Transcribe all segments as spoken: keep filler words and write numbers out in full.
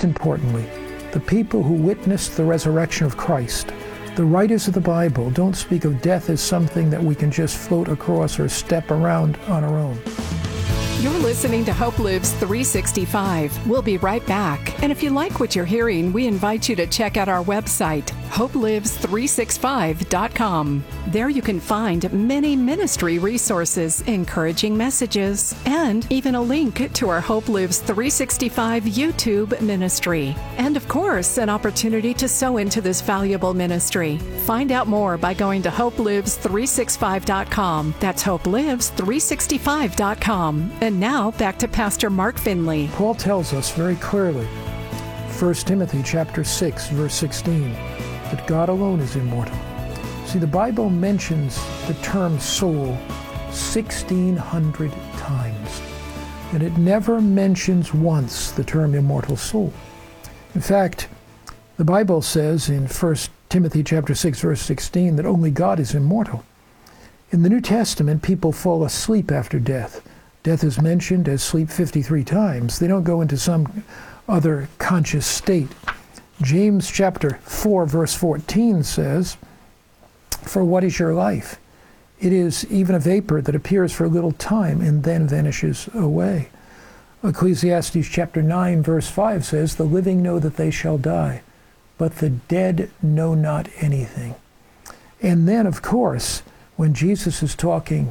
importantly, the people who witnessed the resurrection of Christ, the writers of the Bible, don't speak of death as something that we can just float across or step around on our own. You're listening to Hope Lives three sixty-five. We'll be right back. And if you like what you're hearing, we invite you to check out our website, hope lives three sixty-five dot com. There you can find many ministry resources, encouraging messages, and even a link to our Hope Lives three sixty-five YouTube ministry. And of course, an opportunity to sow into this valuable ministry. Find out more by going to hope lives three sixty-five dot com. That's hope lives three sixty-five dot com. And now, back to Pastor Mark Finley. Paul tells us very clearly, First Timothy chapter six, verse sixteen, that God alone is immortal. See, the Bible mentions the term soul sixteen hundred times, and it never mentions once the term immortal soul. In fact, the Bible says in First Timothy chapter six, verse sixteen, that only God is immortal. In the New Testament, people fall asleep after death. Death is mentioned as sleep fifty-three times. They don't go into some other conscious state. James chapter four, verse fourteen says, "For what is your life? It is even a vapor that appears for a little time and then vanishes away." Ecclesiastes chapter nine, verse five says, "The living know that they shall die, but the dead know not anything." And then, of course, when Jesus is talking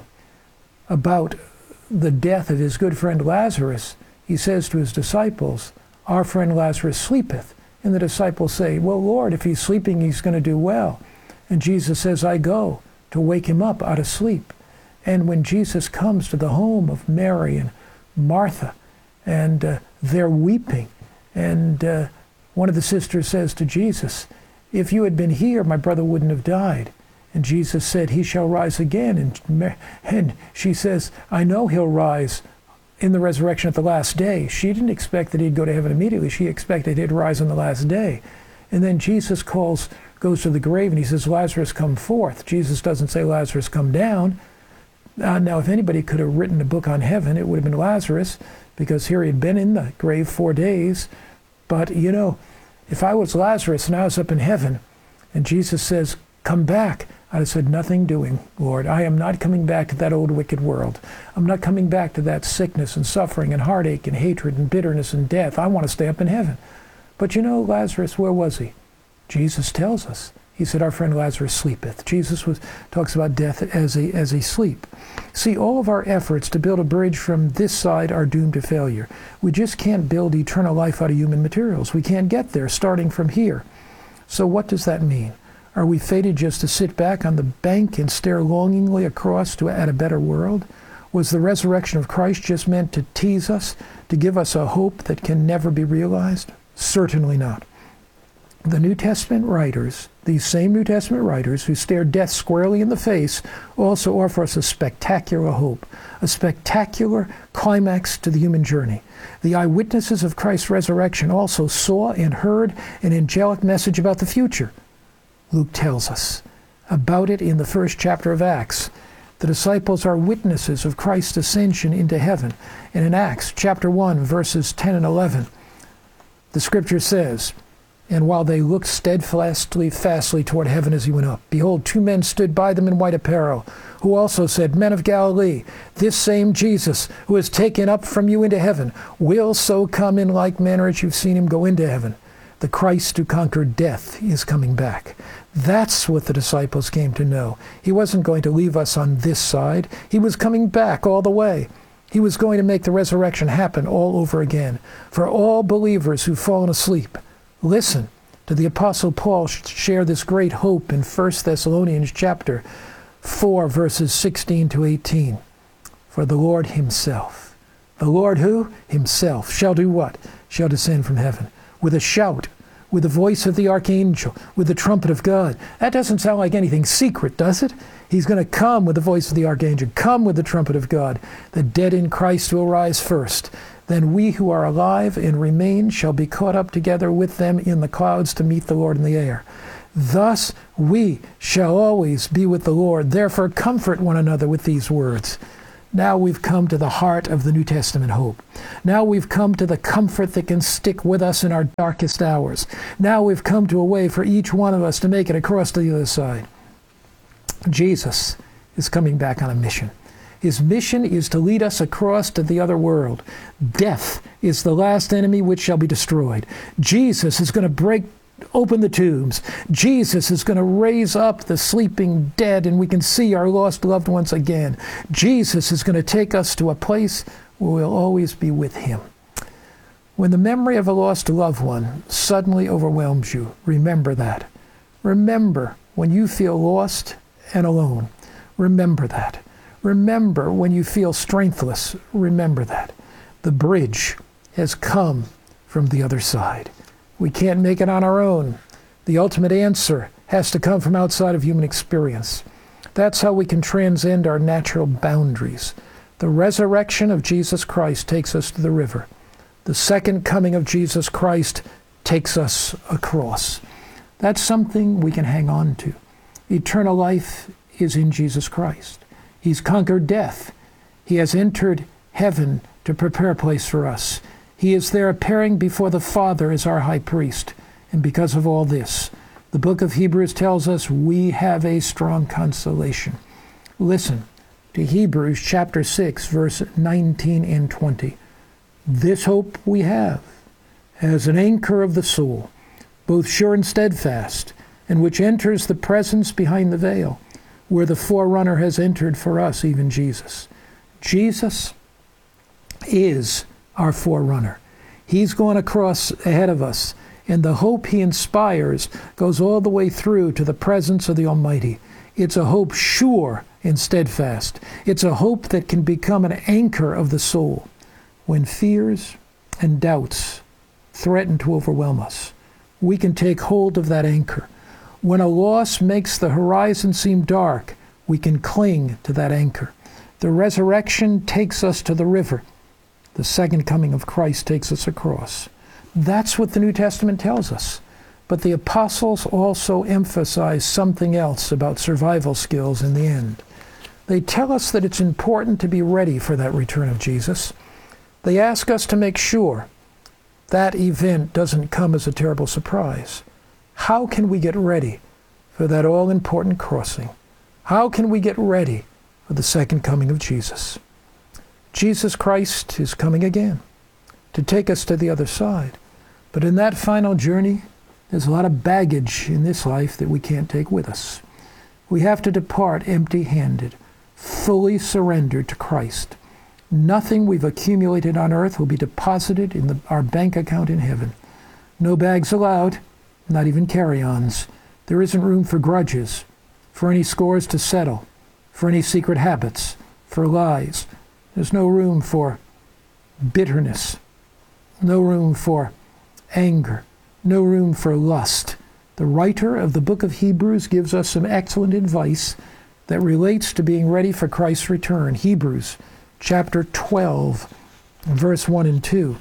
about the death of his good friend Lazarus, he says to his disciples, "Our friend Lazarus sleepeth." And the disciples say, "Well, Lord, if he's sleeping, he's going to do well." And Jesus says, "I go to wake him up out of sleep." And when Jesus comes to the home of Mary and Martha, and uh, they're weeping, and uh, one of the sisters says to Jesus, "If you had been here, my brother wouldn't have died." And Jesus said, "He shall rise again." And, and she says, "I know he'll rise in the resurrection at the last day." She didn't expect that he'd go to heaven immediately. She expected he'd rise on the last day. And then Jesus calls, goes to the grave, and he says, "Lazarus, come forth." Jesus doesn't say, "Lazarus, come down." Uh, now, if anybody could have written a book on heaven, it would have been Lazarus, because here he had been in the grave four days. But, you know, if I was Lazarus and I was up in heaven, and Jesus says, "Come back," I'd have said, "Nothing doing, Lord. I am not coming back to that old wicked world. I'm not coming back to that sickness and suffering and heartache and hatred and bitterness and death. I want to stay up in heaven." But you know, Lazarus, where was he? Jesus tells us. He said, "Our friend Lazarus sleepeth." Jesus was, talks about death as a, as a sleep. See, all of our efforts to build a bridge from this side are doomed to failure. We just can't build eternal life out of human materials. We can't get there starting from here. So what does that mean? Are we fated just to sit back on the bank and stare longingly across to at a better world? Was the resurrection of Christ just meant to tease us, to give us a hope that can never be realized? Certainly not. The New Testament writers, these same New Testament writers who stare death squarely in the face, also offer us a spectacular hope, a spectacular climax to the human journey. The eyewitnesses of Christ's resurrection also saw and heard an angelic message about the future. Luke tells us about it in the first chapter of Acts. The disciples are witnesses of Christ's ascension into heaven. And in Acts chapter one, verses ten and eleven, the scripture says, "And while they looked steadfastly, fastly toward heaven as he went up, behold, two men stood by them in white apparel, who also said, 'Men of Galilee, this same Jesus, who is taken up from you into heaven, will so come in like manner as you've seen him go into heaven.' The Christ who conquered death is coming back." That's what the disciples came to know. He wasn't going to leave us on this side. He was coming back all the way. He was going to make the resurrection happen all over again for all believers who've fallen asleep. Listen to the Apostle Paul share this great hope in First Thessalonians chapter four, verses sixteen to eighteen. "For the Lord himself," the Lord who? Himself, "shall do what? Shall descend from heaven with a shout, with the voice of the archangel, with the trumpet of God." That doesn't sound like anything secret, does it? He's going to come with the voice of the archangel, come with the trumpet of God. The dead in Christ will rise first. Then we who are alive and remain shall be caught up together with them in the clouds to meet the Lord in the air. Thus we shall always be with the Lord. Therefore comfort one another with these words. Now we've come to the heart of the New Testament hope. Now we've come to the comfort that can stick with us in our darkest hours. Now we've come to a way for each one of us to make it across to the other side. Jesus is coming back on a mission. His mission is to lead us across to the other world. Death is the last enemy which shall be destroyed. Jesus is going to break open the tombs. Jesus is going to raise up the sleeping dead, and we can see our lost loved ones again. Jesus is going to take us to a place where we'll always be with him. When the memory of a lost loved one suddenly overwhelms you, remember that. Remember when you feel lost and alone. Remember that. Remember when you feel strengthless. Remember that. The bridge has come from the other side. We can't make it on our own. The ultimate answer has to come from outside of human experience. That's how we can transcend our natural boundaries. The resurrection of Jesus Christ takes us to the river. The second coming of Jesus Christ takes us across. That's something we can hang on to. Eternal life is in Jesus Christ. He's conquered death. He has entered heaven to prepare a place for us. He is there appearing before the Father as our high priest. And because of all this, the book of Hebrews tells us we have a strong consolation. Listen to Hebrews chapter six, verse nineteen and twenty. This hope we have as an anchor of the soul, both sure and steadfast, and which enters the presence behind the veil, where the forerunner has entered for us, even Jesus. Jesus is our forerunner. He's gone across ahead of us, and the hope he inspires goes all the way through to the presence of the Almighty. It's a hope sure and steadfast. It's a hope that can become an anchor of the soul when fears and doubts threaten to overwhelm us. We can take hold of that anchor. When a loss makes the horizon seem dark, we can cling to that anchor. The resurrection takes us to the river. The second coming of Christ takes us across. That's what the New Testament tells us. But the apostles also emphasize something else about survival skills in the end. They tell us that it's important to be ready for that return of Jesus. They ask us to make sure that event doesn't come as a terrible surprise. How can we get ready for that all-important crossing? How can we get ready for the second coming of Jesus? Jesus Christ is coming again to take us to the other side. But in that final journey, there's a lot of baggage in this life that we can't take with us. We have to depart empty-handed, fully surrendered to Christ. Nothing we've accumulated on earth will be deposited in the, our bank account in heaven. No bags allowed, not even carry-ons. There isn't room for grudges, for any scores to settle, for any secret habits, for lies. There's no room for bitterness, no room for anger, no room for lust. The writer of the book of Hebrews gives us some excellent advice that relates to being ready for Christ's return. Hebrews chapter twelve, verse one and two.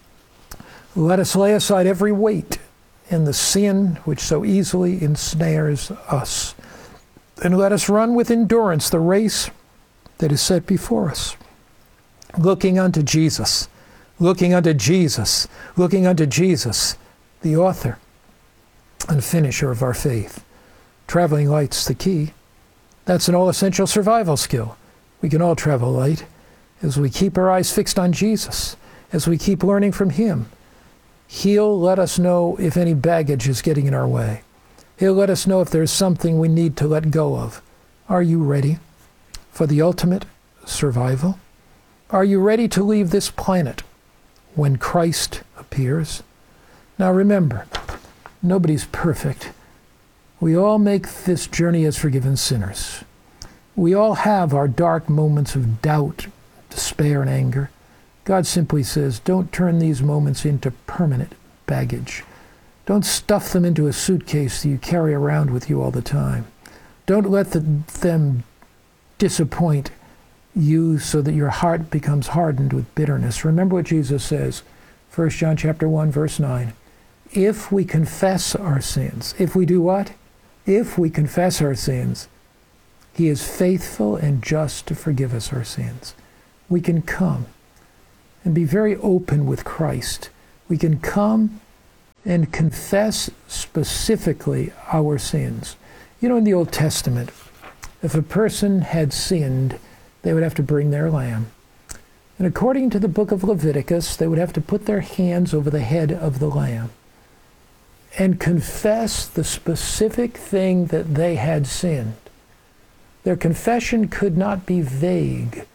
Let us lay aside every weight and the sin which so easily ensnares us, and let us run with endurance the race that is set before us, looking unto Jesus, looking unto Jesus, looking unto Jesus, the author and finisher of our faith. Traveling light's the key. That's an all-essential survival skill. We can all travel light as we keep our eyes fixed on Jesus, as we keep learning from him. He'll let us know if any baggage is getting in our way. He'll let us know if there's something we need to let go of. Are you ready for the ultimate survival? Are you ready to leave this planet when Christ appears? Now remember, nobody's perfect. We all make this journey as forgiven sinners. We all have our dark moments of doubt, despair, and anger. God simply says, don't turn these moments into permanent baggage. Don't stuff them into a suitcase that you carry around with you all the time. Don't let the, them disappoint you so that your heart becomes hardened with bitterness. Remember what Jesus says, First John chapter one, verse nine. If we confess our sins, if we do what? If we confess our sins, he is faithful and just to forgive us our sins we can come and be very open with Christ. We can come and confess specifically our sins. You know, in the Old Testament, if a person had sinned, they would have to bring their lamb. And according to the book of Leviticus, they would have to put their hands over the head of the lamb and confess the specific thing that they had sinned. Their confession could not be vague.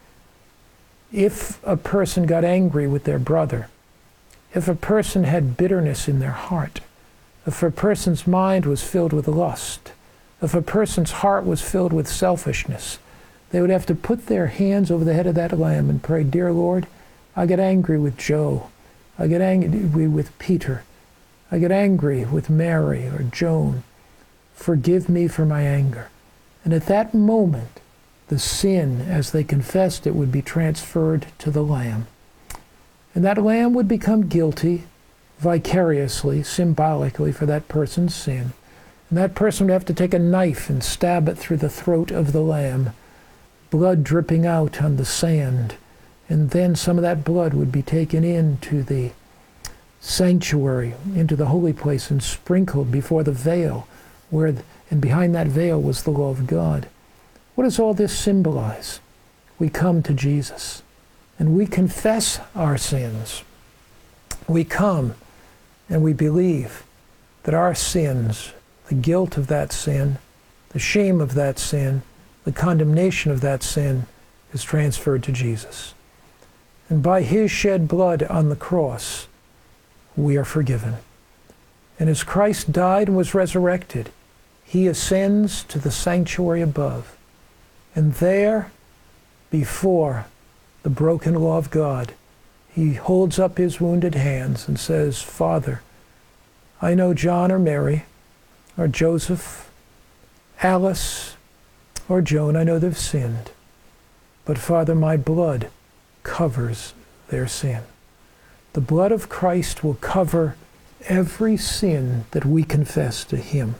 If a person got angry with their brother, if a person had bitterness in their heart, if a person's mind was filled with lust, if a person's heart was filled with selfishness, they would have to put their hands over the head of that lamb and pray, "Dear Lord, I get angry with Joe. I get angry with Peter. I get angry with Mary or Joan. Forgive me for my anger." And at that moment, the sin, as they confessed it, would be transferred to the lamb. And that lamb would become guilty vicariously, symbolically, for that person's sin. And that person would have to take a knife and stab it through the throat of the lamb, blood dripping out on the sand. And then some of that blood would be taken into the sanctuary, into the holy place, and sprinkled before the veil, where, and behind that veil was the law of God. What does all this symbolize? We come to Jesus, and we confess our sins. We come, and we believe that our sins, the guilt of that sin, the shame of that sin, the condemnation of that sin, is transferred to Jesus. And by his shed blood on the cross, we are forgiven. And as Christ died and was resurrected, he ascends to the sanctuary above. And there, before the broken law of God, he holds up his wounded hands and says, "Father, I know John or Mary or Joseph, Alice or Joan, I know they've sinned. But Father, my blood covers their sin." The blood of Christ will cover every sin that we confess to him.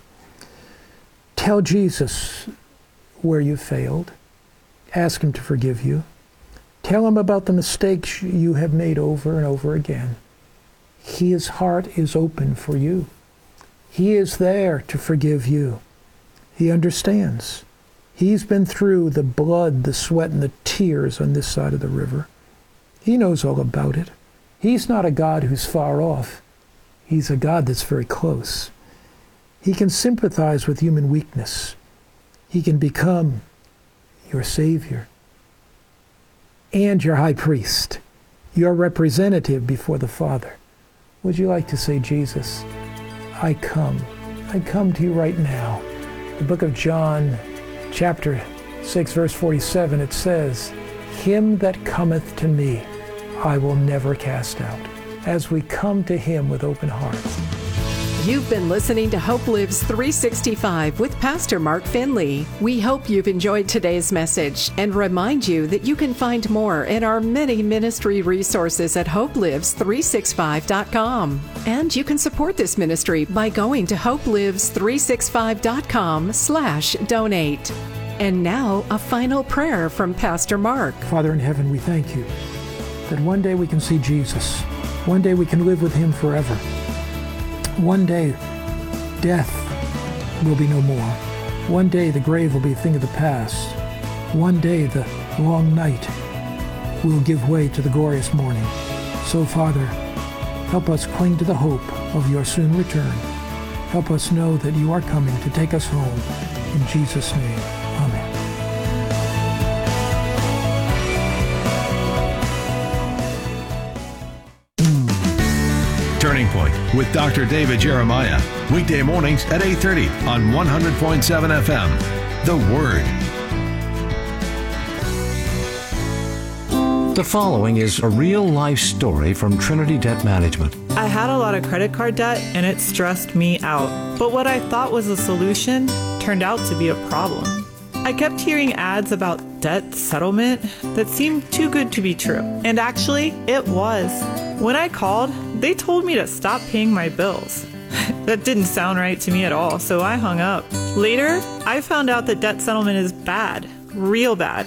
Tell Jesus where you failed. Ask him to forgive you. Tell him about the mistakes you have made over and over again. His heart is open for you. He is there to forgive you. He understands. He's been through the blood, the sweat, and the tears on this side of the river. He knows all about it. He's not a God who's far off. He's a God that's very close. He can sympathize with human weakness. He can become your Savior and your high priest, your representative before the Father. Would you like to say, "Jesus, I come. I come to you right now." The book of John, chapter six, verse forty-seven, it says, "Him that cometh to me, I will never cast out." As we come to him with open hearts. You've been listening to Hope Lives three sixty-five with Pastor Mark Finley. We hope you've enjoyed today's message and remind you that you can find more in our many ministry resources at hope lives three sixty-five dot com. And you can support this ministry by going to hope lives three sixty-five dot com slash donate. And now, a final prayer from Pastor Mark. Father in heaven, we thank you that one day we can see Jesus. One day we can live with him forever. One day, death will be no more. One day, the grave will be a thing of the past. One day, the long night will give way to the glorious morning. So, Father, help us cling to the hope of your soon return. Help us know that you are coming to take us home. In Jesus' name, amen. Turning Point with Doctor David Jeremiah. Weekday mornings at eight thirty on one hundred point seven F M. The Word. The following is a real-life story from Trinity Debt Management. I had a lot of credit card debt and it stressed me out. But what I thought was a solution turned out to be a problem. I kept hearing ads about debt settlement that seemed too good to be true. And actually, it was. When I called, they told me to stop paying my bills. That didn't sound right to me at all, so I hung up. Later, I found out that debt settlement is bad, real bad.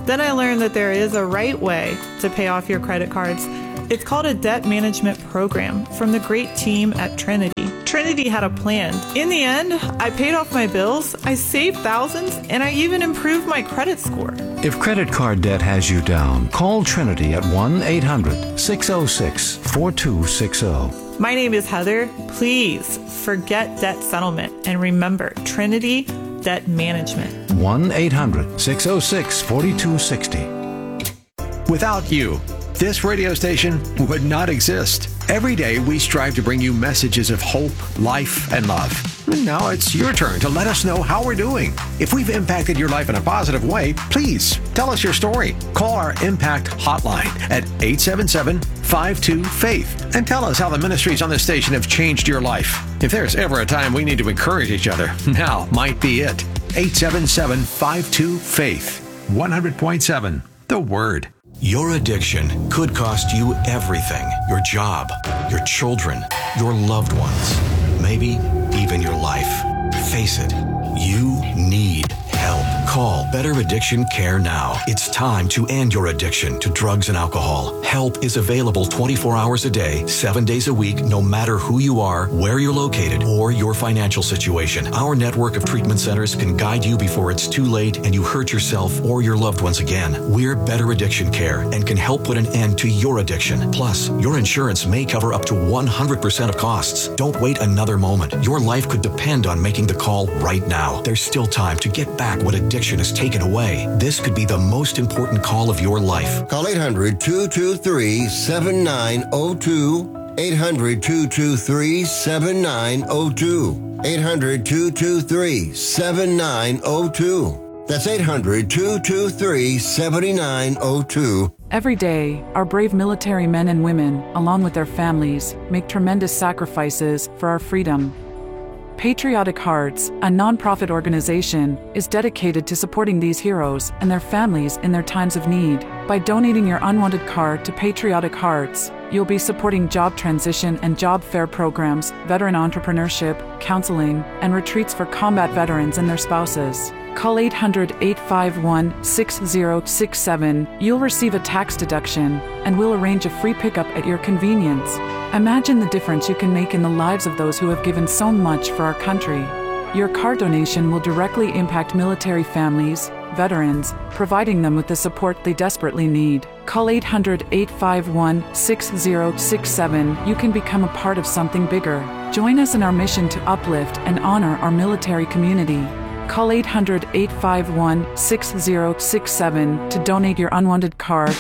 Then I learned that there is a right way to pay off your credit cards. It's called a debt management program from the great team at Trinity. Trinity had a plan. In the end, I paid off my bills, I saved thousands, and I even improved my credit score. If credit card debt has you down, call Trinity at one eight hundred six oh six four two six oh. My name is Heather. Please forget debt settlement and remember Trinity Debt Management. one eight hundred six oh six four two six oh. Without you, this radio station would not exist. Every day we strive to bring you messages of hope, life, and love. And now it's your turn to let us know how we're doing. If we've impacted your life in a positive way, please tell us your story. Call our Impact Hotline at eight seven seven, five two, FAITH and tell us how the ministries on this station have changed your life. If there's ever a time we need to encourage each other, now might be it. eight seven seven, five two, FAITH. one hundred point seven, The Word. Your addiction could cost you everything. Your job, your children, your loved ones, maybe even your life. Face it, you need help. Call Better Addiction Care now. It's time to end your addiction to drugs and alcohol. Help is available twenty-four hours a day, seven days a week, no matter who you are, where you're located, or your financial situation. Our network of treatment centers can guide you before it's too late and you hurt yourself or your loved ones again. We're Better Addiction Care and can help put an end to your addiction. Plus, your insurance may cover up to one hundred percent of costs. Don't wait another moment. Your life could depend on making the call right now. There's still time to get back what addiction has taken away. This could be the most important call of your life. Call eight hundred, two two three, seven nine zero two. eight hundred, two two three, seven nine zero two. eight hundred, two two three, seven nine zero two. That's eight hundred, two two three, seven nine zero two. Every day, our brave military men and women, along with their families, make tremendous sacrifices for our freedom. Patriotic Hearts, a nonprofit organization, is dedicated to supporting these heroes and their families in their times of need. By donating your unwanted card to Patriotic Hearts, you'll be supporting job transition and job fair programs, veteran entrepreneurship, counseling, and retreats for combat veterans and their spouses. Call eight hundred, eight five one, six zero six seven. You'll receive a tax deduction, and we'll arrange a free pickup at your convenience. Imagine the difference you can make in the lives of those who have given so much for our country. Your card donation will directly impact military families, veterans, providing them with the support they desperately need. Call eight hundred, eight five one, six zero six seven. You can become a part of something bigger. Join us in our mission to uplift and honor our military community. Call eight hundred, eight five one, six zero six seven to donate your unwanted card.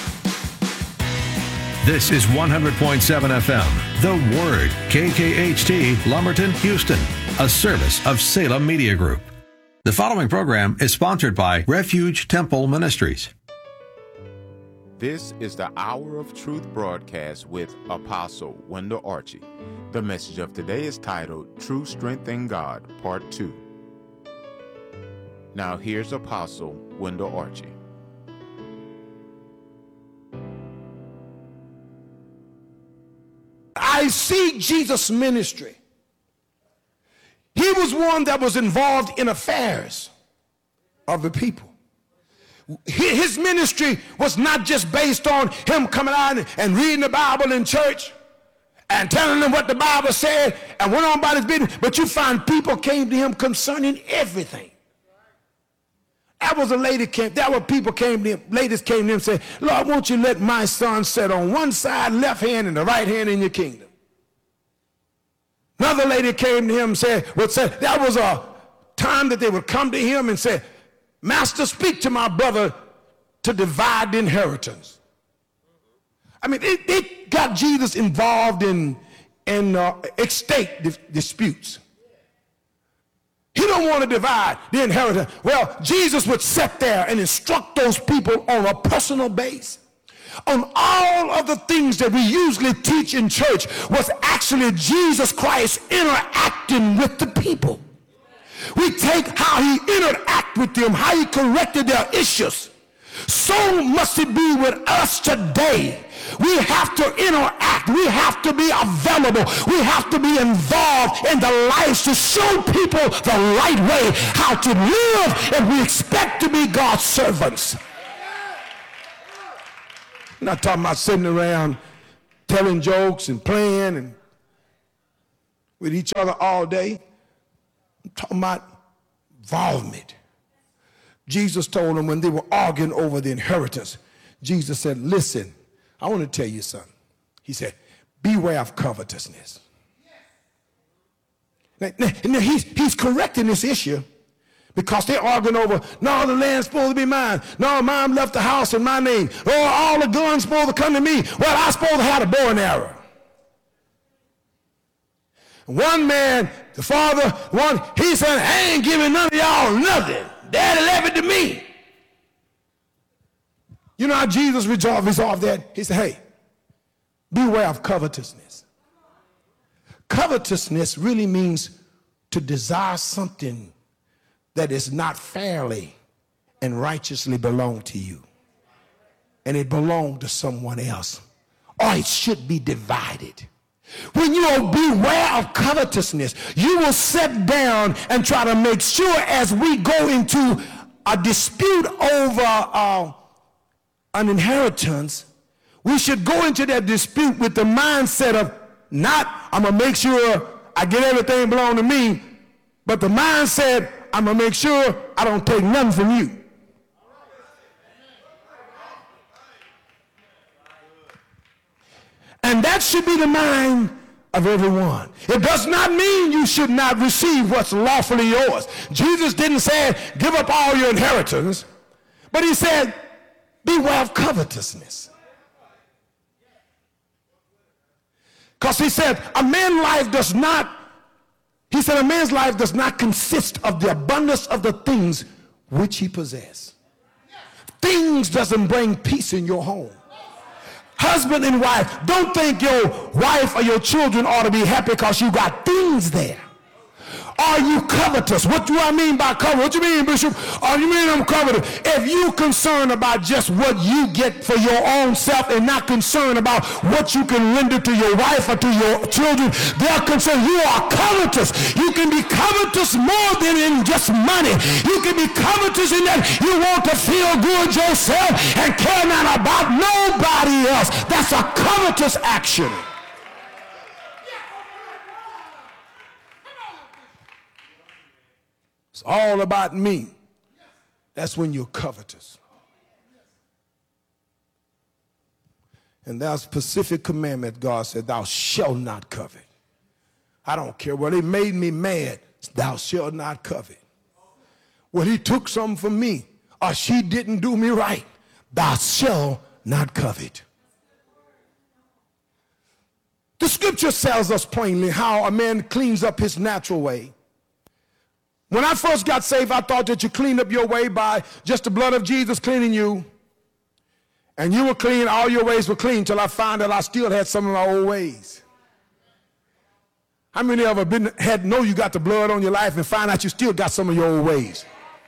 This is one hundred point seven F M, The Word, K K H T, Lumberton, Houston, a service of Salem Media Group. The following program is sponsored by Refuge Temple Ministries. This is the Hour of Truth broadcast with Apostle Wendell Archie. The message of today is titled, True Strength in God, Part two. Now here's Apostle Wendell Archie. I see Jesus' ministry. He was one that was involved in affairs of the people. His ministry was not just based on him coming out and reading the Bible in church and telling them what the Bible said and went on about his business, but you find people came to him concerning everything. That was a lady came, that was people came to him, ladies came to him and said, Lord, won't you let my son sit on one side, left hand, and the right hand in your kingdom? Another lady came to him and said, well, said that was a time that they would come to him and say, Master, speak to my brother to divide the inheritance. I mean, it, it got Jesus involved in, in uh, estate dis- disputes. He don't want to divide the inheritance. Well, Jesus would sit there and instruct those people on a personal basis. On all of the things that we usually teach in church was actually Jesus Christ interacting with the people. We take how he interacted with them, how he corrected their issues. So must it be with us today. We have to interact. We have to be available. We have to be involved in the lives to show people the right way, how to live, and we expect to be God's servants. I'm not talking about sitting around telling jokes and playing and with each other all day. I'm talking about involvement. Jesus told them when they were arguing over the inheritance, Jesus said, listen, I want to tell you something. He said, beware of covetousness. Now, now, now he's, he's correcting this issue because they're arguing over, no, the land's supposed to be mine. No, mom left the house in my name. Oh, all the guns supposed to come to me. Well, I'm supposed to have a bow and arrow. One man, the father, one, he said, I ain't giving none of y'all nothing. Daddy left it to me. You know how Jesus resolved, resolved that? He said, hey, beware of covetousness. Covetousness really means to desire something that is not fairly and righteously belong to you. And it belonged to someone else. Or it should be divided. When you beware of covetousness, you will sit down and try to make sure as we go into a dispute over uh, an inheritance, we should go into that dispute with the mindset of not, I'm going to make sure I get everything belong to me, but the mindset, I'm going to make sure I don't take nothing from you. And that should be the mind of everyone. It does not mean you should not receive what's lawfully yours. Jesus didn't say, give up all your inheritance, but he said, beware of covetousness. Because he said, a man's life does not, he said, a man's life does not consist of the abundance of the things which he possesses. Things doesn't bring peace in your home. Husband and wife, don't think your wife or your children ought to be happy because you got things there. Are you covetous? What do I mean by covetous? What do you mean, Bishop? Oh, you mean I'm covetous? If you concerned about just what you get for your own self and not concerned about what you can render to your wife or to your children, they're concerned. You are covetous. You can be covetous more than in just money. You can be covetous in that you want to feel good yourself and care not about nobody else. That's a covetous action. It's all about me. That's when you're covetous. And that specific commandment God said, thou shalt not covet. I don't care. Well, they made me mad. Thou shalt not covet. Well, he took something from me, or she didn't do me right. Thou shalt not covet. The scripture tells us plainly how a man cleans up his natural way. When I first got saved, I thought that you cleaned up your way by just the blood of Jesus cleaning you. And you were clean, all your ways were clean, till I found that I still had some of my old ways. How many of you been, had know you got the blood on your life and find out you still got some of your old ways?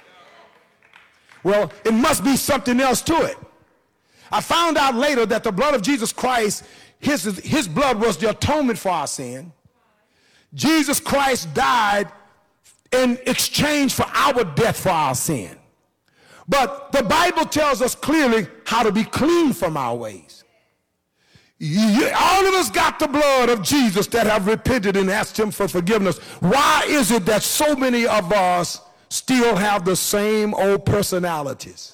Well, it must be something else to it. I found out later that the blood of Jesus Christ, his, his blood was the atonement for our sin. Jesus Christ died in exchange for our death for our sin. But the Bible tells us clearly how to be clean from our ways. You, all of us got the blood of Jesus that have repented and asked him for forgiveness. Why is it that so many of us still have the same old personalities?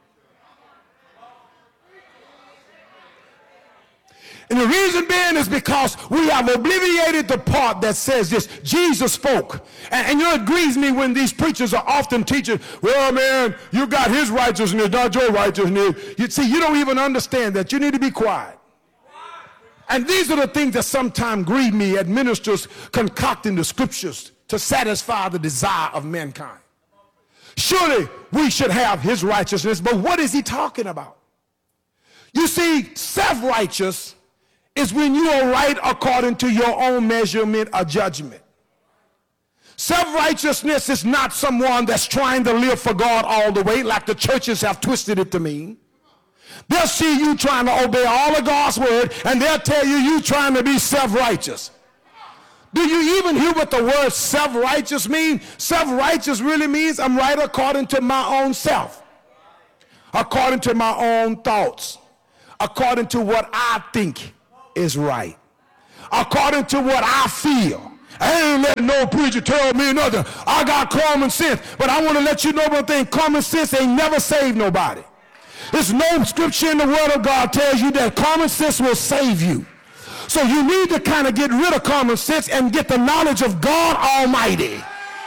And the reason being is because we have obliterated the part that says this. Jesus spoke. And, and you know, it grieves me when these preachers are often teaching, well, man, you got his righteousness, not your righteousness. You see, you don't even understand that. You need to be quiet. And these are the things that sometimes grieve me at ministers concocting the scriptures to satisfy the desire of mankind. Surely we should have his righteousness, but what is he talking about? You see, self-righteous is when you are right according to your own measurement or judgment. Self-righteousness is not someone that's trying to live for God all the way, like the churches have twisted it to mean. They'll see you trying to obey all of God's word, and they'll tell you you trying to be self-righteous. Do you even hear what the word self-righteous means? Self-righteous really means I'm right according to my own self, according to my own thoughts, according to what I think is right, according to what I feel. I ain't letting no preacher tell me nothing. I got common sense. But I want to let you know one thing. Common sense ain't never saved nobody. There's no scripture in the Word of God tells you that common sense will save you. So you need to kind of get rid of common sense and get the knowledge of God Almighty.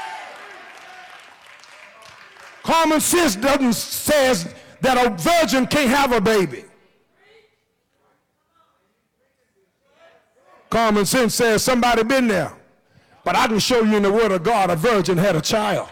Common sense doesn't says that a virgin can't have a baby. Common sense says somebody been there. But I can show you in the Word of God a virgin had a child.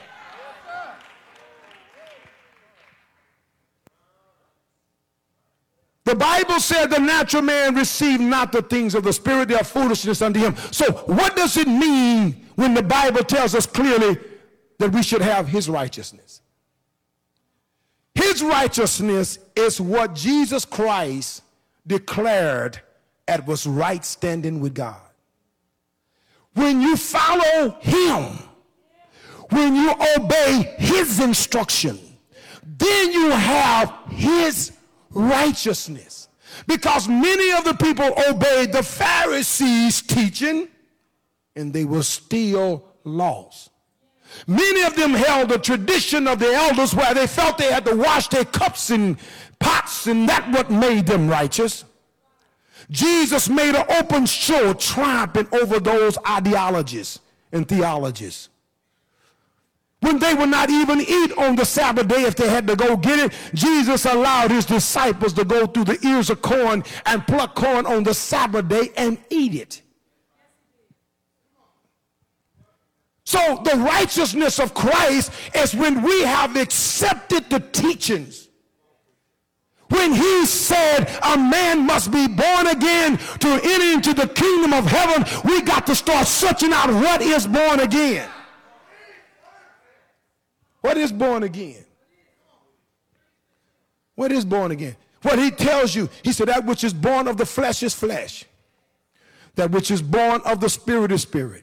The Bible said the natural man received not the things of the Spirit, they are foolishness unto him. So what does it mean when the Bible tells us clearly that we should have his righteousness? His righteousness is what Jesus Christ declared as was right standing with God. When you follow him, when you obey his instruction, then you have his righteousness. Because many of the people obeyed the Pharisees' teaching and they were still lost. Many of them held the tradition of the elders where they felt they had to wash their cups and pots, and that what made them righteous. Jesus made an open show triumphing over those ideologies and theologies. When they would not even eat on the Sabbath day if they had to go get it, Jesus allowed his disciples to go through the ears of corn and pluck corn on the Sabbath day and eat it. So the righteousness of Christ is when we have accepted the teachings. When he said a man must be born again to enter into the kingdom of heaven, we got to start searching out what is born again. What is born again? What is born again? What he tells you, he said that which is born of the flesh is flesh. That which is born of the spirit is spirit.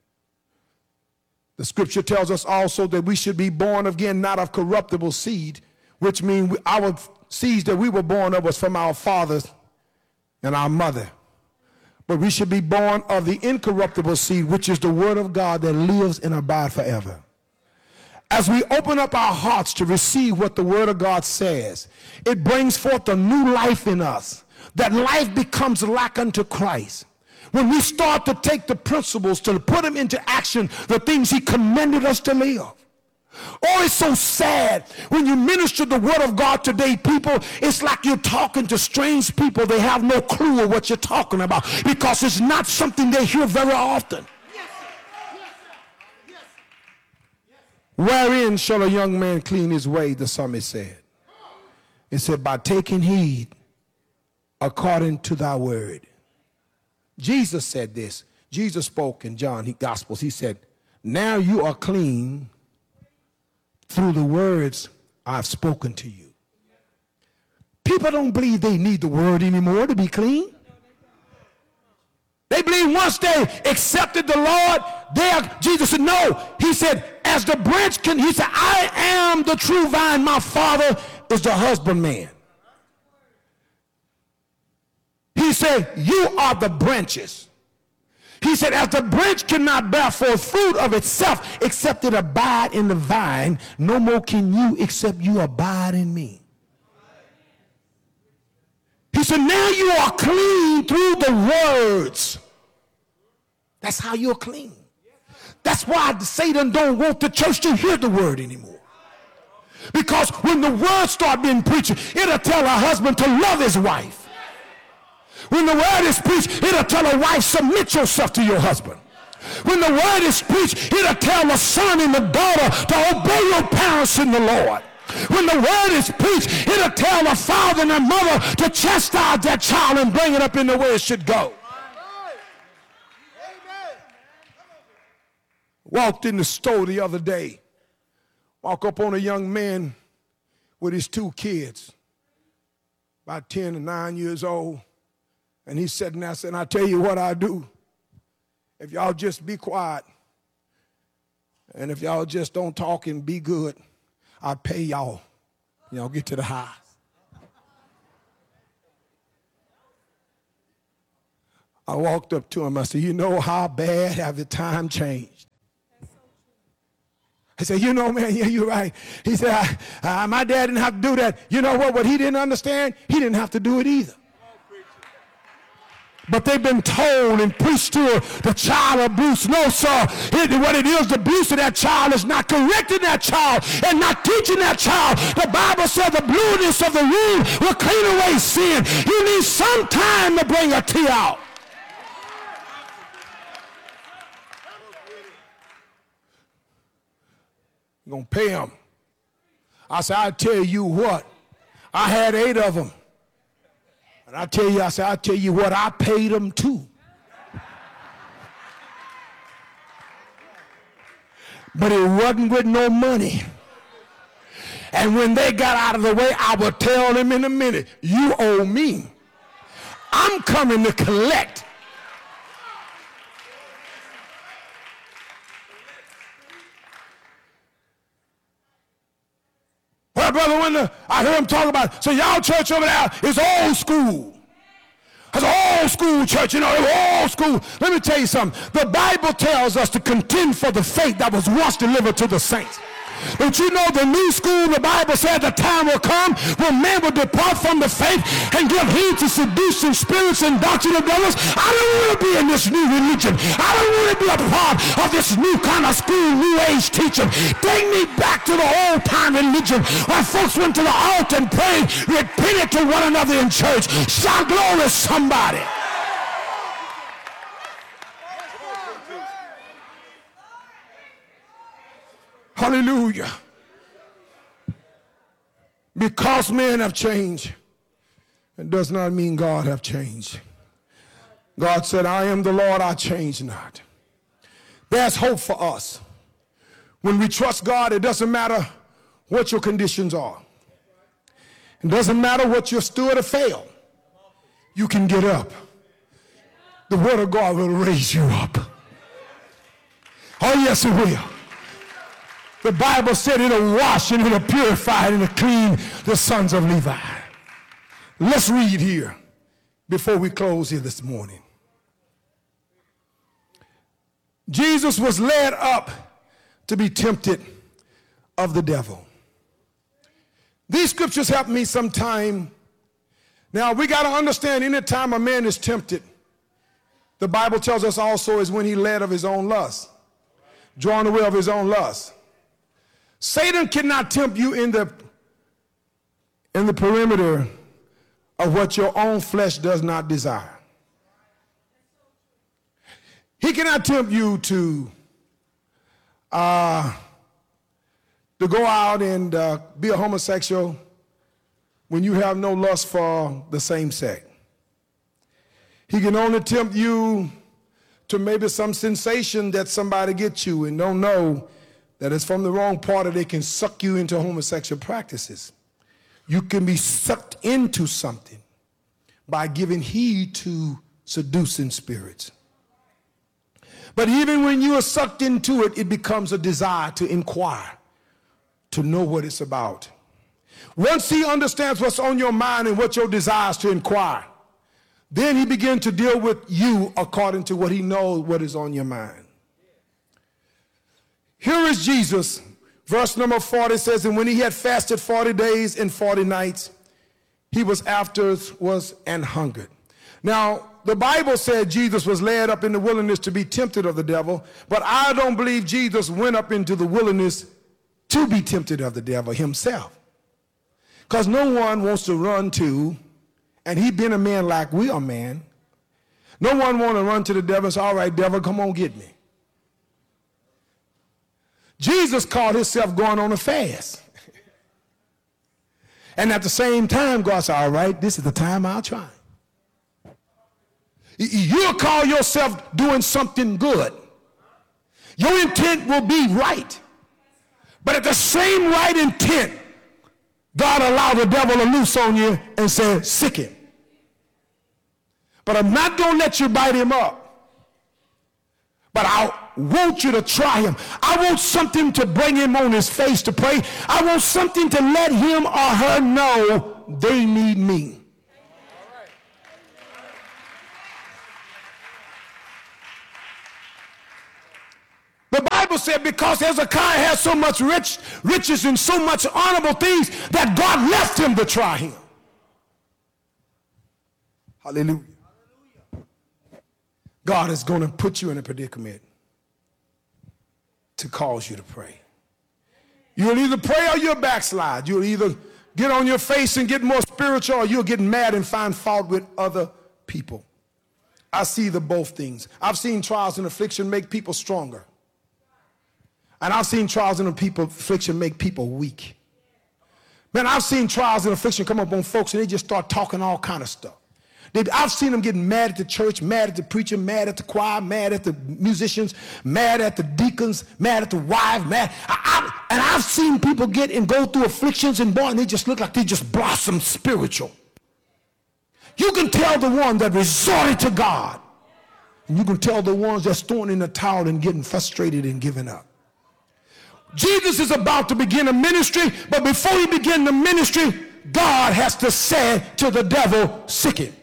The scripture tells us also that we should be born again, not of corruptible seed, which means our seeds that we were born of was from our fathers and our mother. But we should be born of the incorruptible seed, which is the word of God that lives and abides forever. As we open up our hearts to receive what the word of God says, it brings forth a new life in us. That life becomes like unto Christ. When we start to take the principles, to put them into action, the things he commanded us to live. Oh, it's so sad when you minister the word of God today, people, it's like you're talking to strange people. They have no clue of what you're talking about because it's not something they hear very often. Wherein shall a young man clean his way, the psalmist said. It said, by taking heed according to thy word. Jesus said this. Jesus spoke in John Gospels. He said, now you are clean through the words I've spoken to you. People don't believe they need the word anymore to be clean. They believe once they accepted the Lord, they are, Jesus said, no. He said, as the branch can, he said, I am the true vine. My Father is the husbandman. He said, you are the branches. He said, as the branch cannot bear forth fruit of itself except it abide in the vine, no more can you except you abide in me. He said, now you are clean through the words. That's how you're clean. That's why Satan don't want the church to hear the word anymore. Because when the word start being preached, it'll tell a husband to love his wife. When the word is preached, it'll tell a wife, submit yourself to your husband. When the word is preached, it'll tell a son and a daughter to obey your parents in the Lord. When the word is preached, it'll tell a father and a mother to chastise that child and bring it up in the way it should go. Walked in the store the other day. Walk up on a young man with his two kids, about ten and nine years old. And he's sitting there saying, I tell you what I do. If y'all just be quiet, and if y'all just don't talk and be good, I'll pay y'all. Y'all get to the house. I walked up to him. I said, you know how bad have the time changed? I said, you know, man, yeah, you're right. He said, I, uh, my dad didn't have to do that. You know what? What he didn't understand, he didn't have to do it either. But they've been told and preached to the child abuse. No, sir. It, what it is, the abuse of that child is not correcting that child and not teaching that child. The Bible said the blueness of the womb will clean away sin. You need some time to bring a tear out. You're going to pay him. I said, I tell you what, I had eight of them. And I tell you, I said, I tell you what, I paid them too. But it wasn't with no money. And when they got out of the way, I would tell them in a minute, you owe me. I'm coming to collect. Well, brother, when the, I heard him talk about, so y'all church over there is old school. It's an old school church, you know, it's old school. Let me tell you something. The Bible tells us to contend for the faith that was once delivered to the saints. But you know the new school, the Bible said the time will come when men will depart from the faith and give heed to seducing spirits and doctrine of devils. I don't want to be in this new religion. I don't want to be a part of this new kind of school, new age teaching. Take me back to the old time religion where folks went to the altar and prayed, repented to one another in church. Shout glory somebody. Hallelujah. Because men have changed, it does not mean God have changed. God said, I am the Lord, I change not. There's hope for us. When we trust God, it doesn't matter what your conditions are. It doesn't matter what you stood or failed. You can get up. The word of God will raise you up. Oh, yes, it will. The Bible said it'll wash and it'll purify and it'll clean the sons of Levi. Let's read here before we close here this morning. Jesus was led up to be tempted of the devil. These scriptures help me sometime. Now, we got to understand, any time a man is tempted, the Bible tells us also is when he led of his own lust, drawn away of his own lust. Satan cannot tempt you in the, in the perimeter of what your own flesh does not desire. He cannot tempt you to, uh, to go out and uh, be a homosexual when you have no lust for the same sex. He can only tempt you to maybe some sensation that somebody gets you and don't know that it's from the wrong part, or they can suck you into homosexual practices. You can be sucked into something by giving heed to seducing spirits. But even when you are sucked into it, it becomes a desire to inquire, to know what it's about. Once he understands what's on your mind and what your desires to inquire, then he begins to deal with you according to what he knows what is on your mind. Here is Jesus. Verse number forty says, and when he had fasted forty days and forty nights, he was afterwards was and hungered. Now, the Bible said Jesus was led up in the wilderness to be tempted of the devil, but I don't believe Jesus went up into the wilderness to be tempted of the devil himself. Because no one wants to run to, and he been a man like we are man, no one want to run to the devil and say, all right, devil, come on, get me. Jesus called himself going on a fast. And at the same time, God said, all right, this is the time I'll try. You'll call yourself doing something good. Your intent will be right. But at the same right intent, God allowed the devil to loose on you and say, sick him. But I'm not going to let you bite him up. But I want you to try him. I want something to bring him on his face to pray. I want something to let him or her know they need me. Bible said because Hezekiah had so much rich, riches and so much honorable things that God left him to try him. Hallelujah. God is going to put you in a predicament to cause you to pray. You'll either pray or you'll backslide. You'll either get on your face and get more spiritual, or you'll get mad and find fault with other people. I see the both things. I've seen trials and affliction make people stronger. And I've seen trials and people, affliction make people weak. Man, I've seen trials and affliction come up on folks and they just start talking all kind of stuff. They, I've seen them getting mad at the church, mad at the preacher, mad at the choir, mad at the musicians, mad at the deacons, mad at the wife, mad. I, I, and I've seen people get and go through afflictions and boy, and they just look like they just blossom spiritual. You can tell the one that resorted to God, and you can tell the ones that's throwing in the towel and getting frustrated and giving up. Jesus is about to begin a ministry, but before he begins the ministry, God has to say to the devil, sick him.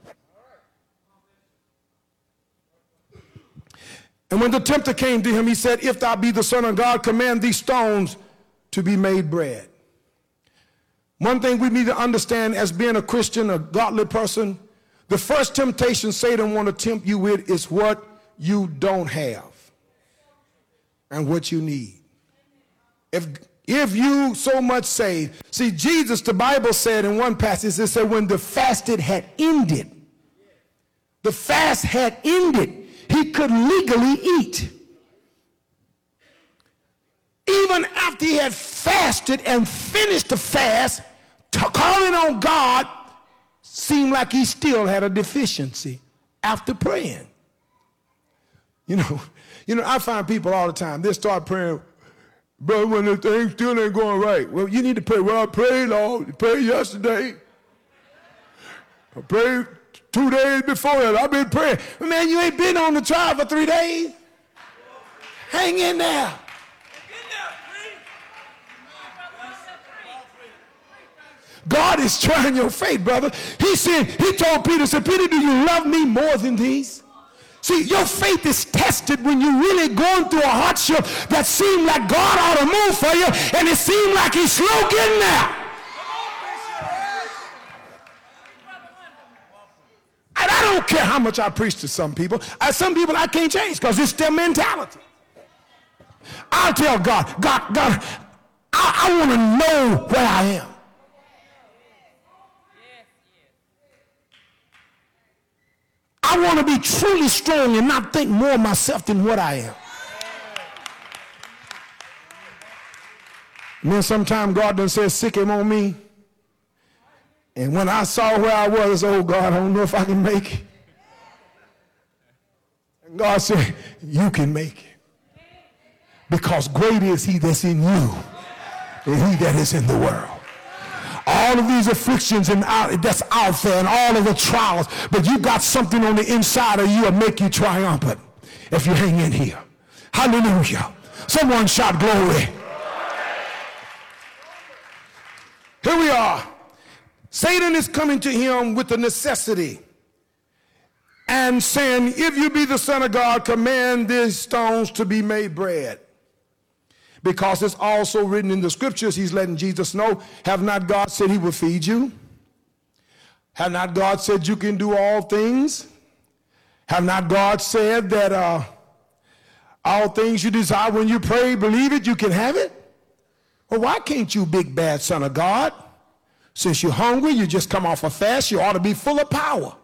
And when the tempter came to him, he said, if thou be the Son of God, command these stones to be made bread. One thing we need to understand as being a Christian, a godly person, the first temptation Satan want to tempt you with is what you don't have and what you need. If, if you so much say, see, Jesus, the Bible said in one passage, it said when the fasted had ended, the fast had ended, he could legally eat. Even after he had fasted and finished the fast, calling on God, seemed like he still had a deficiency after praying. You know, you know, I find people all the time, they start praying, brother, when the thing still ain't going right. Well, you need to pray. Well, I prayed all, I prayed yesterday. I prayed two days before that. I've been praying. Man, you ain't been on the trial for three days. Hang in there. God is trying your faith, brother. He said, he told Peter, said, Peter, do you love me more than these? See, your faith is tested when you're really going through a hardship that seemed like God ought to move for you, and it seemed like he's slow getting there. And I don't care how much I preach to some people. I, some people I can't change because it's their mentality. I'll tell God, God, God, I, I want to know where I am. I want to be truly strong and not think more of myself than what I am. And then sometimes God done said, sick him on me. And when I saw where I was, I said, oh God, I don't know if I can make it. And God said, you can make it. Because greater is he that's in you than he that is in the world. All of these afflictions and out, that's out there and all of the trials, but you got something on the inside of you that make you triumphant if you hang in here. Hallelujah. Someone shout glory. Here we are. Satan is coming to him with the necessity and saying, if you be the Son of God, command these stones to be made bread. Because it's also written in the scriptures, he's letting Jesus know, have not God said he will feed you? Have not God said you can do all things? Have not God said that uh, all things you desire when you pray, believe it, you can have it? Well, why can't you, big bad Son of God? Since you're hungry, you just come off a fast, you ought to be full of power.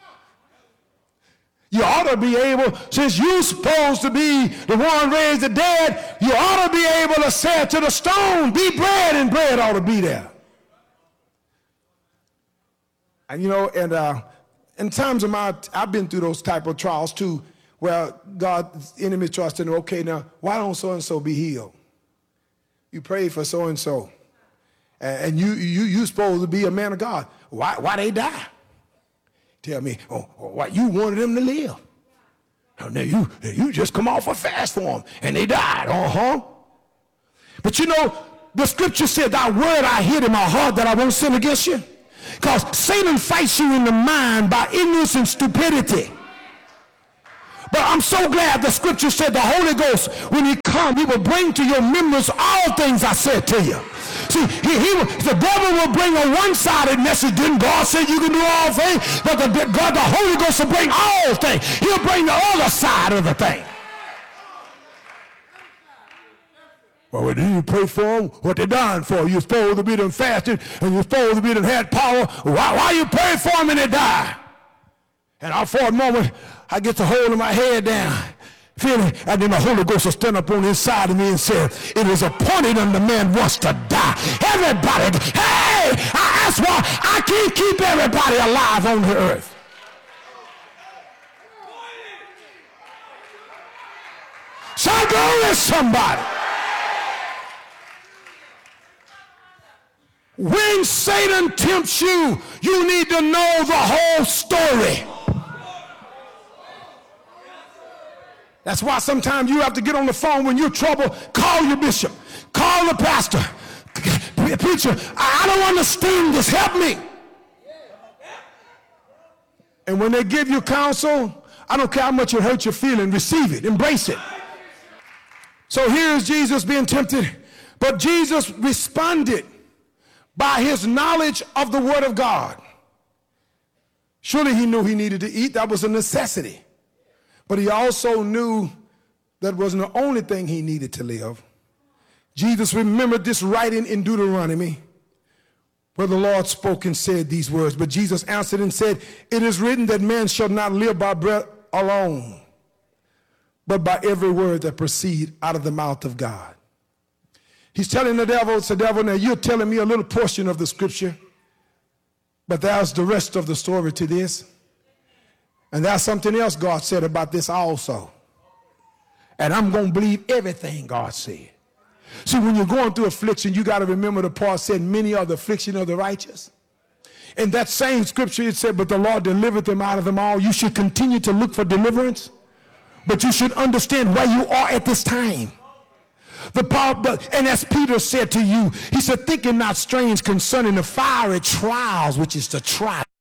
You ought to be able, since you're supposed to be the one raised the dead, you ought to be able to say to the stone, be bread, and bread ought to be there. And you know, and uh, in times of my, I've been through those type of trials too, where God's enemy tries to know, okay, now, why don't so-and-so be healed? You prayed for so-and-so, and you, you, you supposed to be a man of God. Why, why they die? Tell me, oh, oh, why you wanted them to live? Oh, now you, you just come off a fast for them, and they died. Uh-huh. But you know, the scripture said, thy word I hid in my heart that I won't sin against you. Because Satan fights you in the mind by ignorance and stupidity. But I'm so glad the scripture said the Holy Ghost, when he comes, he will bring to your remembrance all things I said to you. See, he, he will, the devil will bring a one-sided message. Didn't God say you can do all things? But the, God, the Holy Ghost will bring all things. He'll bring the other side of the thing. Well, what did you pray for them? What they dying for? You're supposed to be them fasting, and you're supposed to be them had power. Why, why you pray for them and they die? And I, for a moment, I get the hold of my head down, feeling, and then the Holy Ghost will stand up on the inside of me and say, it is appointed unto man once to die. Everybody, hey, I, that's why I can't keep everybody alive on the earth. So go with somebody. When Satan tempts you, you need to know the whole story. That's why sometimes you have to get on the phone when you're in trouble. Call your bishop. Call the pastor. Preacher, I don't understand this. Help me. And when they give you counsel, I don't care how much it hurts your feeling, receive it, embrace it. So here's Jesus being tempted, but Jesus responded by his knowledge of the word of God. Surely he knew he needed to eat. That was a necessity. But he also knew that wasn't the only thing he needed to live. Jesus remembered this writing in Deuteronomy, where the Lord spoke and said these words. But Jesus answered and said, it is written that man shall not live by bread alone, but by every word that proceeds out of the mouth of God. He's telling the devil, it's the devil, now you're telling me a little portion of the scripture, but there's the rest of the story to this. And there's something else God said about this also. And I'm going to believe everything God said. See, when you're going through affliction, you got to remember the part said, many are the affliction of the righteous. In that same scripture, it said, but the Lord delivered them out of them all. You should continue to look for deliverance, but you should understand where you are at this time. The power, and as Peter said to you, he said, thinking not strange concerning the fiery trials, which is the trial.